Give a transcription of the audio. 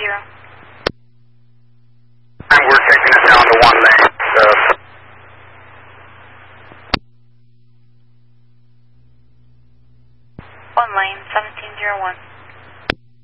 And we're taking it down to 1 lane. So. 1 lane, 1701.